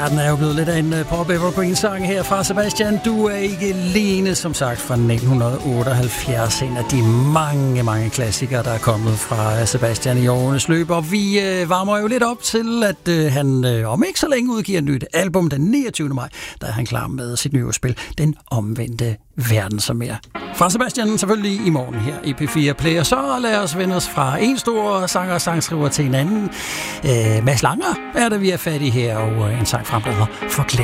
Verden er jo blevet lidt af en pop evergreen-sang her fra Sebastian. Du er ikke alene, som sagt, fra 1978. En af de mange klassikere, der er kommet fra Sebastian i årenes løb. Og vi varmer jo lidt op til, at han om ikke så længe udgiver et nyt album den 29. maj. Der er han klar med sit nye udspil, Den omvendte verden som mere. Fra Sebastian selvfølgelig i morgen her i P4 Play. Og så lad os vende os fra en stor sanger og sangskriver til en anden. Mads Langer er det, vi er fat i her, og en sang frem, der hedder Forglem.